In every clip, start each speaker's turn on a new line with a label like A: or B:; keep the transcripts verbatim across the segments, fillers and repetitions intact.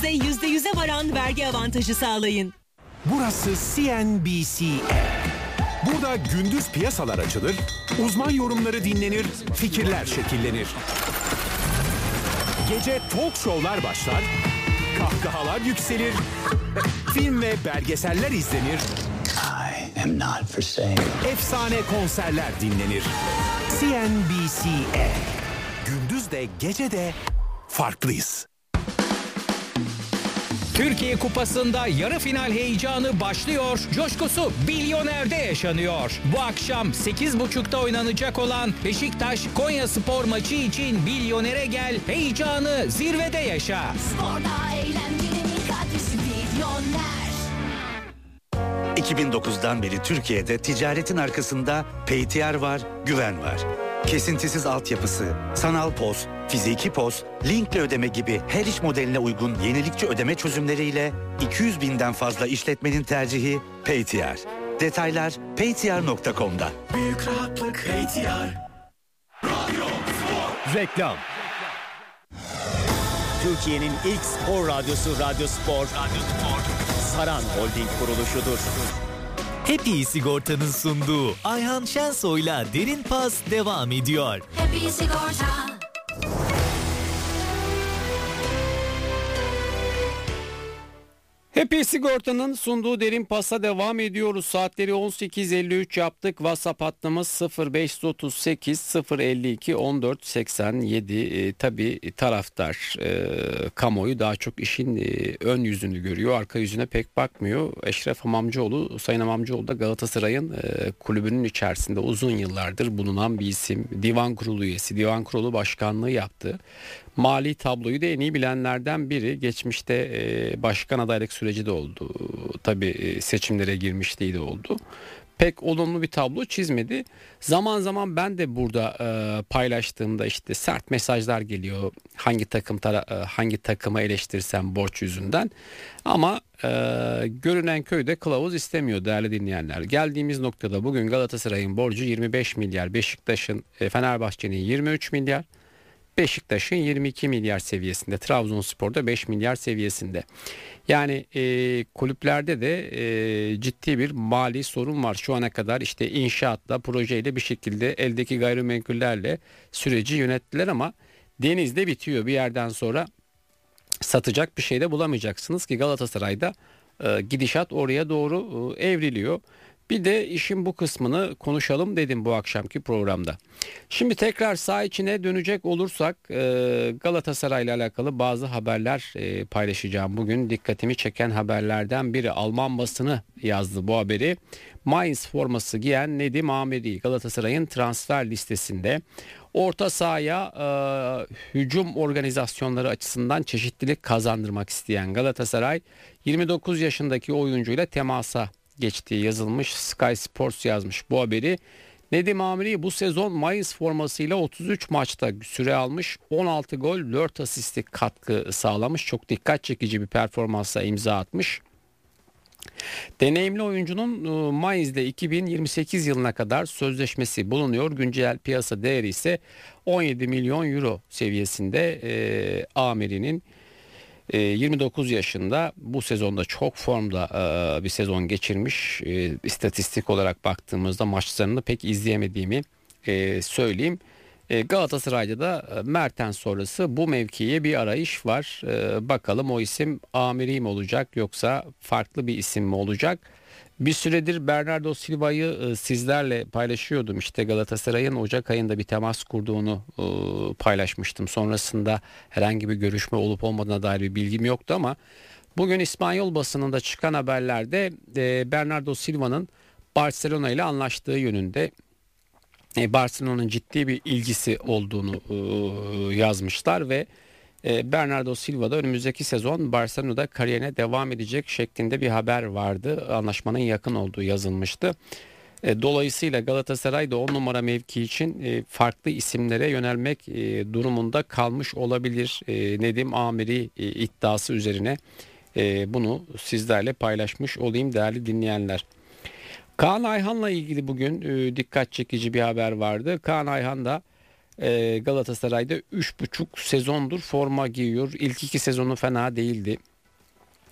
A: Size yüzde yüze varan vergi avantajı sağlayın.
B: Burası C N B C. Burada gündüz piyasalar açılır, uzman yorumları dinlenir, fikirler şekillenir. Gece talk show'lar başlar, kahkahalar yükselir, film ve belgeseller izlenir.
C: I am not for sale.
B: Efsane konserler dinlenir. C N B C. Gündüz de gece de farklıyız.
D: Türkiye Kupası'nda yarı final heyecanı başlıyor. Coşkusu Bilyoner'de yaşanıyor. Bu akşam sekiz buçukta oynanacak olan Beşiktaş Konyaspor maçı için Bilyoner'e gel, heyecanı zirvede yaşa.
E: Sporda eğlencenin adresi Bilyoner.
F: iki bin dokuzdan beri Türkiye'de ticaretin arkasında P T R var, güven var. Kesintisiz altyapısı, sanal poz, fiziki poz, linkle ödeme gibi her iş modeline uygun yenilikçi ödeme çözümleriyle iki yüz binden fazla işletmenin tercihi P T R. Detaylar paytr nokta com'da.
G: Büyük rahatlık P T R. Radyo Spor.
H: Reklam. Türkiye'nin ilk spor radyosu Radyo Spor. Radyo Spor. Saran Holding kuruluşudur. Happy Sigorta'nın sunduğu Ayhan Şensoy'la Derin Pas devam ediyor.
E: Happy Sigorta.
I: Happy Sigorta'nın sunduğu Derin Pas'a devam ediyoruz. Saatleri on sekiz elli üç yaptık. WhatsApp hattımız sıfır beş otuz sekiz sıfır elli iki on dört seksen yedi. E, tabii taraftar e, kamuoyu daha çok işin e, ön yüzünü görüyor. Arka yüzüne pek bakmıyor. Eşref Hamamcıoğlu, Sayın Hamamcıoğlu da Galatasaray'ın e, kulübünün içerisinde uzun yıllardır bulunan bir isim. Divan kurulu üyesi, divan kurulu başkanlığı yaptı. Mali tabloyu da en iyi bilenlerden biri. Geçmişte e, başkan adaylık süreci de oldu. Tabii e, seçimlere girmişliği de oldu. Pek olumlu bir tablo çizmedi. Zaman zaman ben de burada e, paylaştığımda işte sert mesajlar geliyor. Hangi takım tara- e, hangi takımı eleştirsem borç yüzünden. Ama e, görünen köyde kılavuz istemiyor değerli dinleyenler. Geldiğimiz noktada bugün Galatasaray'ın borcu yirmi beş milyar, Beşiktaş'ın, e, Fenerbahçe'nin yirmi üç milyar. Beşiktaş'ın yirmi iki milyar seviyesinde, Trabzonspor'da beş milyar seviyesinde. Yani e, kulüplerde de e, ciddi bir mali sorun var. Şu ana kadar işte inşaatla, projeyle bir şekilde eldeki gayrimenkullerle süreci yönettiler ama denizde bitiyor. Bir yerden sonra satacak bir şey de bulamayacaksınız ki Galatasaray'da e, gidişat oraya doğru e, evriliyor. Bir de işin bu kısmını konuşalım dedim bu akşamki programda. Şimdi tekrar saha içine dönecek olursak Galatasaray ile alakalı bazı haberler paylaşacağım. Bugün dikkatimi çeken haberlerden biri, Alman basını yazdı bu haberi. Mainz forması giyen Nedim Amiri Galatasaray'ın transfer listesinde. Orta sahaya e, hücum organizasyonları açısından çeşitlilik kazandırmak isteyen Galatasaray yirmi dokuz yaşındaki oyuncuyla temasa geçtiği yazılmış. Sky Sports yazmış bu haberi. Nedim Amiri bu sezon Mainz formasıyla otuz üç maçta süre almış. on altı gol, dört asistlik katkı sağlamış. Çok dikkat çekici bir performansla imza atmış. Deneyimli oyuncunun Mainz'de iki bin yirmi sekiz yılına kadar sözleşmesi bulunuyor. Güncel piyasa değeri ise on yedi milyon euro seviyesinde. e, Amiri'nin e, yirmi dokuz yaşında, bu sezonda çok formda e, bir sezon geçirmiş. E, istatistik olarak baktığımızda maçlarını pek izleyemediğimi e, söyleyeyim. E, Galatasaray'da da Mertens sonrası bu mevkiye bir arayış var. E, bakalım o isim Amiri mi olacak yoksa farklı bir isim mi olacak? Bir süredir Bernardo Silva'yı e, sizlerle paylaşıyordum. İşte Galatasaray'ın Ocak ayında bir temas kurduğunu e, paylaşmıştım. Sonrasında herhangi bir görüşme olup olmadığına dair bir bilgim yoktu ama bugün İspanyol basınında çıkan haberlerde e, Bernardo Silva'nın Barcelona ile anlaştığı yönünde, Barcelona'nın ciddi bir ilgisi olduğunu yazmışlar ve Bernardo Silva da önümüzdeki sezon Barcelona'da kariyerine devam edecek şeklinde bir haber vardı. Anlaşmanın yakın olduğu yazılmıştı. Dolayısıyla Galatasaray da on numara mevki için farklı isimlere yönelmek durumunda kalmış olabilir. Nedim Amiri iddiası üzerine bunu sizlerle paylaşmış olayım değerli dinleyenler. Kaan Ayhan'la ilgili bugün e, dikkat çekici bir haber vardı. Kaan Ayhan da e, Galatasaray'da üç buçuk sezondur forma giyiyor. İlk iki sezonu fena değildi.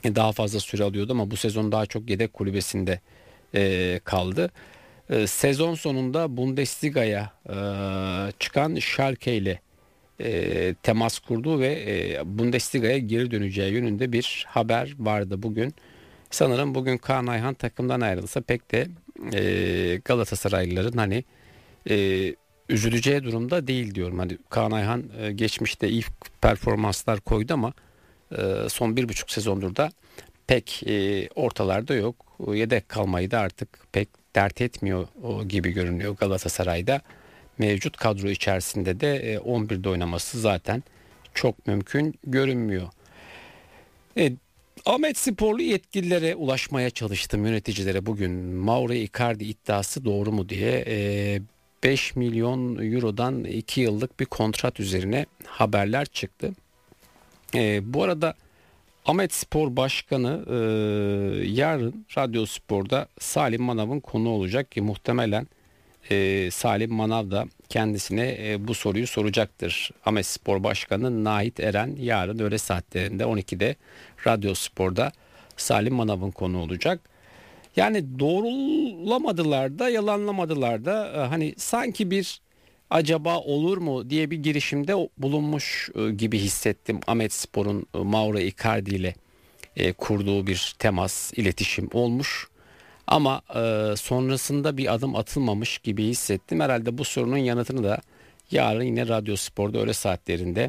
I: daha fazla süre alıyordu ama bu sezon daha çok yedek kulübesinde e, kaldı. E, sezon sonunda Bundesliga'ya e, çıkan Schalke ile e, temas kurdu ve e, Bundesliga'ya geri döneceği yönünde bir haber vardı bugün. Sanırım bugün Kaan Ayhan takımdan ayrılsa pek de e, Galatasaraylıların hani e, üzüleceği durumda değil diyorum. Hani Kaan Ayhan e, geçmişte iyi performanslar koydu ama e, son bir buçuk sezondur da pek e, ortalarda yok. Yedek kalmayı da artık pek dert etmiyor o gibi görünüyor Galatasaray'da. Mevcut kadro içerisinde de e, on birde oynaması zaten çok mümkün görünmüyor. E, Ahmet Sporlu yetkililere ulaşmaya çalıştım, yöneticilere bugün. Mauro Icardi iddiası doğru mu diye e, beş milyon eurodan iki yıllık bir kontrat üzerine haberler çıktı. E, bu arada Ahmet Spor Başkanı e, yarın Radyo Spor'da Salim Manav'ın konu olacak ki muhtemelen e, Salim Manav da kendisine e, bu soruyu soracaktır. Ahmet Spor Başkanı Nahit Eren yarın öğle saatlerinde on ikide Radyo Spor'da Salim Manav'ın konu olacak. Yani doğrulamadılar da yalanlamadılar da hani sanki bir acaba olur mu diye bir girişimde bulunmuş gibi hissettim. Ahmet Spor'un Mauro Icardi ile kurduğu bir temas, iletişim olmuş. Ama sonrasında bir adım atılmamış gibi hissettim. Herhalde bu sorunun yanıtını da yarın yine Radyo Spor'da öğle saatlerinde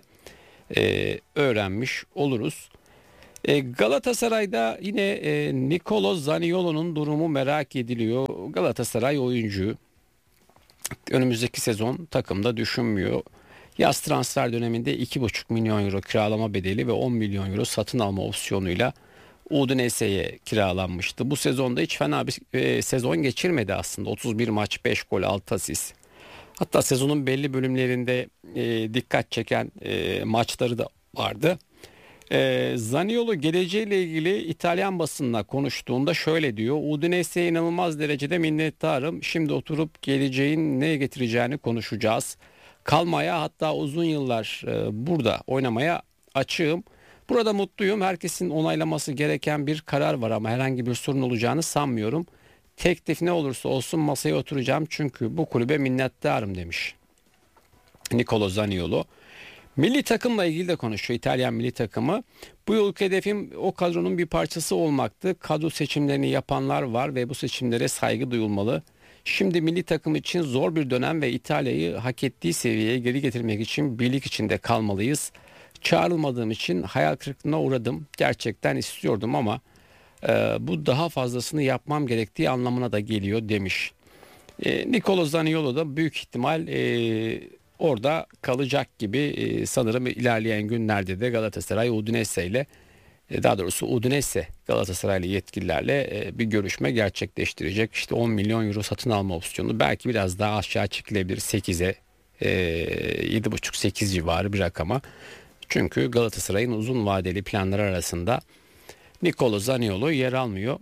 I: öğrenmiş oluruz. Galatasaray'da yine Nicolo Zaniolo'nun durumu merak ediliyor. Galatasaray oyuncuyu önümüzdeki sezon takımda düşünmüyor. Yaz transfer döneminde iki buçuk milyon euro kiralama bedeli ve on milyon euro satın alma opsiyonuyla Udinese'ye kiralanmıştı. Bu sezonda hiç fena bir e, sezon geçirmedi aslında. otuz bir maç, beş gol, altı asist. Hatta sezonun belli bölümlerinde e, dikkat çeken e, maçları da vardı. E, Zaniolo geleceğiyle ilgili İtalyan basınına konuştuğunda şöyle diyor. Udinese'ye inanılmaz derecede minnettarım. Şimdi oturup geleceğin ne getireceğini konuşacağız. Kalmaya, hatta uzun yıllar e, burada oynamaya açığım. Burada mutluyum. Herkesin onaylaması gereken bir karar var ama herhangi bir sorun olacağını sanmıyorum. Teklif ne olursa olsun masaya oturacağım çünkü bu kulübe minnettarım demiş Nicolo Zaniolo. Milli takımla ilgili de konuşuyor, İtalyan milli takımı. Bu yılki hedefim o kadronun bir parçası olmaktı. Kadro seçimlerini yapanlar var ve bu seçimlere saygı duyulmalı. Şimdi milli takım için zor bir dönem ve İtalya'yı hak ettiği seviyeye geri getirmek için birlik içinde kalmalıyız. Çağrılmadığım için hayal kırıklığına uğradım. Gerçekten istiyordum ama e, bu daha fazlasını yapmam gerektiği anlamına da geliyor demiş. E, Nicolo Zaniolo da büyük ihtimal e, orada kalacak gibi e, sanırım ilerleyen günlerde de Galatasaray Udinese ile e, daha doğrusu Udinese Galatasaraylı yetkililerle e, bir görüşme gerçekleştirecek. İşte on milyon euro satın alma opsiyonu belki biraz daha aşağı çekilebilir, sekize e, yedi buçuk sekiz civarı bir rakama. Çünkü Galatasaray'ın uzun vadeli planları arasında Nicolo Zaniolo yer almıyor.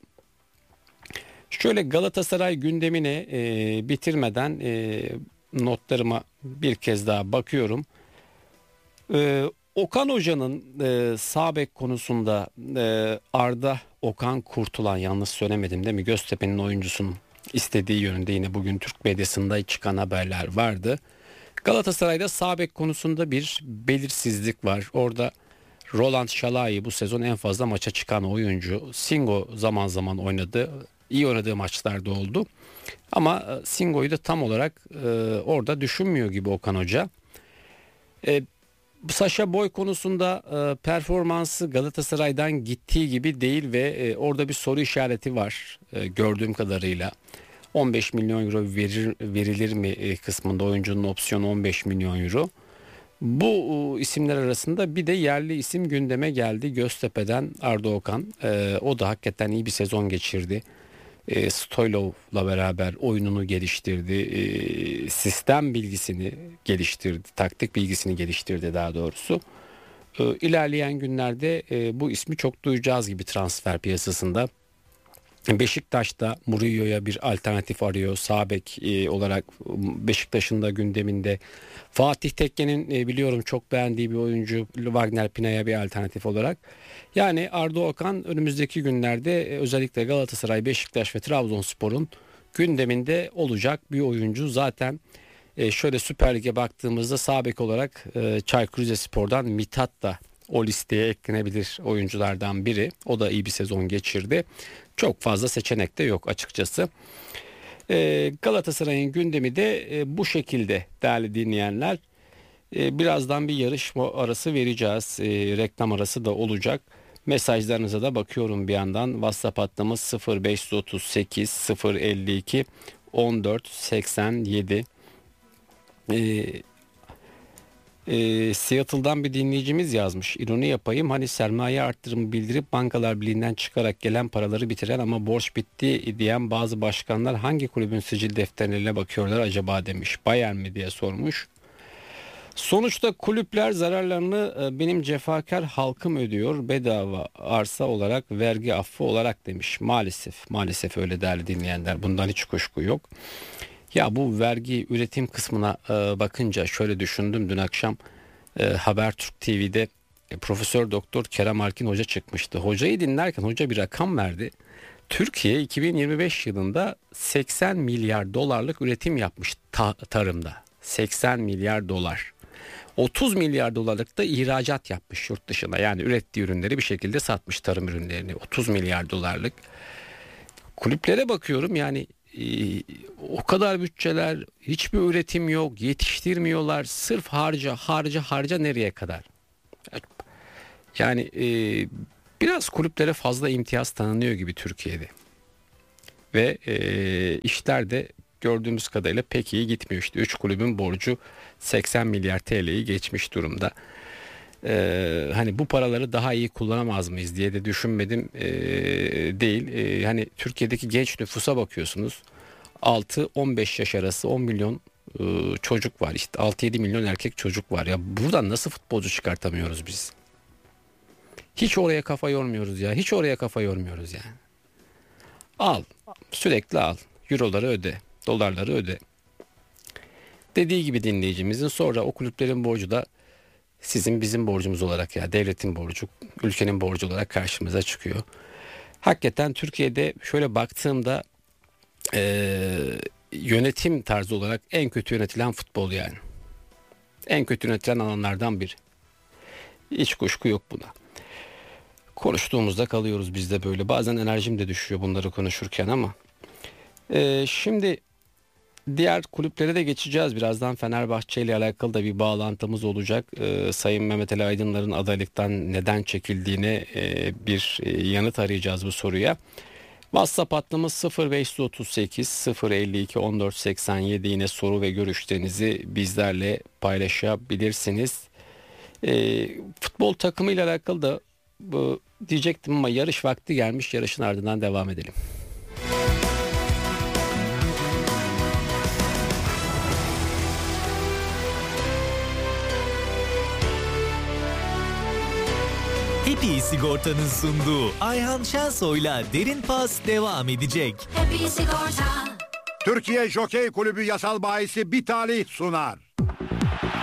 I: Şöyle Galatasaray gündemine e, bitirmeden e, notlarıma bir kez daha bakıyorum. E, Okan Hoca'nın e, sağ bek konusunda e, Arda Okan Kurtulan, yanlış söylemedim değil mi? Göztepe'nin oyuncusunun istediği yönünde yine bugün Türk medyasında çıkan haberler vardı. Galatasaray'da sağ bek konusunda bir belirsizlik var. Orada Roland Şalai bu sezon en fazla maça çıkan oyuncu. Singo zaman zaman oynadı. İyi oynadığı maçlarda oldu. Ama Singo'yu da tam olarak e, orada düşünmüyor gibi Okan Hoca. E, Sacha Boy konusunda e, performansı Galatasaray'dan gittiği gibi değil ve e, orada bir soru işareti var e, gördüğüm kadarıyla. on beş milyon euro verir, verilir mi kısmında, oyuncunun opsiyonu on beş milyon euro. Bu isimler arasında bir de yerli isim gündeme geldi. Göztepe'den Arda Okan. Ee, o da hakikaten iyi bir sezon geçirdi. Ee, Stoylov'la beraber oyununu geliştirdi. Ee, sistem bilgisini geliştirdi. Taktik bilgisini geliştirdi daha doğrusu. Ee, ilerleyen günlerde e, bu ismi çok duyacağız gibi transfer piyasasında. Beşiktaş da Murillo'ya bir alternatif arıyor. Sağ bek e, olarak Beşiktaş'ın da gündeminde. Fatih Tekke'nin e, biliyorum çok beğendiği bir oyuncu Wagner Pina'ya bir alternatif olarak. Yani Arda Okan önümüzdeki günlerde e, özellikle Galatasaray, Beşiktaş ve Trabzonspor'un gündeminde olacak bir oyuncu. Zaten e, şöyle Süper Lig'e baktığımızda sağ bek olarak e, Çaykur Rizespor'dan Mithat da o listeye eklenebilir oyunculardan biri. O da iyi bir sezon geçirdi. Çok fazla seçenek de yok açıkçası. Ee, Galatasaray'ın gündemi de e, bu şekilde değerli dinleyenler. E, birazdan bir yarışma arası vereceğiz. E, reklam arası da olacak. Mesajlarınıza da bakıyorum bir yandan. WhatsApp hattımız sıfır beş otuz sekiz sıfır elli iki on dört seksen yedi. Eee E, Seattle'dan bir dinleyicimiz yazmış. İroni yapayım, hani sermaye arttırımı bildirip Bankalar Birliği'nden çıkarak gelen paraları bitiren ama borç bitti diyen bazı başkanlar hangi kulübün sicil defterlerine bakıyorlar acaba demiş. Bayern mi diye sormuş. Sonuçta kulüpler zararlarını benim cefakar halkım ödüyor, bedava arsa olarak, vergi affı olarak demiş. Maalesef maalesef öyle değerli dinleyenler, bundan hiç kuşku yok. Ya bu vergi üretim kısmına e, bakınca şöyle düşündüm. Dün akşam e, Habertürk T V'de e, Profesör Doktor Kerem Arkin Hoca çıkmıştı. Hocayı dinlerken hoca bir rakam verdi. Türkiye iki bin yirmi beş yılında seksen milyar dolarlık üretim yapmış ta- tarımda. seksen milyar dolar. otuz milyar dolarlık da ihracat yapmış yurt dışına. Yani ürettiği ürünleri bir şekilde satmış, tarım ürünlerini. otuz milyar dolarlık. Kulüplere bakıyorum, yani Ee, o kadar bütçeler, hiçbir üretim yok, yetiştirmiyorlar, sırf harca harca harca nereye kadar? Yani e, biraz kulüplere fazla imtiyaz tanınıyor gibi Türkiye'de ve e, işler de gördüğümüz kadarıyla pek iyi gitmiyor. İşte üç kulübün borcu seksen milyar T L'yi geçmiş durumda. Ee, hani bu paraları daha iyi kullanamaz mıyız diye de düşünmedim ee, değil. Ee, hani Türkiye'deki genç nüfusa bakıyorsunuz, altı on beş yaş arası on milyon e, çocuk var, işte altı yedi milyon erkek çocuk var. Ya buradan nasıl futbolcu çıkartamıyoruz biz? Hiç oraya kafa yormuyoruz ya, hiç oraya kafa yormuyoruz yani. Al, sürekli al, euroları öde, dolarları öde. Dediği gibi dinleyicimizin, sonra o kulüplerin borcu da sizin bizim borcumuz olarak, ya devletin borcu, ülkenin borcu olarak karşımıza çıkıyor. Hakikaten Türkiye'de şöyle baktığımda e, yönetim tarzı olarak en kötü yönetilen futbol yani. En kötü yönetilen alanlardan biri. Hiç kuşku yok buna. Konuştuğumuzda kalıyoruz biz de böyle. Bazen enerjim de düşüyor bunları konuşurken ama. E, şimdi diğer kulüplere de geçeceğiz. Birazdan Fenerbahçe ile alakalı da bir bağlantımız olacak. Ee, Sayın Mehmet Ali Aydınlar'ın adaylıktan neden çekildiğine e, bir e, yanıt arayacağız bu soruya. WhatsApp hattımız sıfır beş otuz sekiz sıfır elli iki on dört seksen yedi, yine soru ve görüşlerinizi bizlerle paylaşabilirsiniz. E, futbol takımı ile alakalı da bu, diyecektim ama yarış vakti gelmiş. Yarışın ardından devam edelim.
H: Happy Sigorta'nın sunduğu Ayhan Şensoy'la Derin Pas devam edecek.
E: Happy Sigorta.
J: Türkiye Jokey Kulübü Yasal Bayisi Bitali sunar.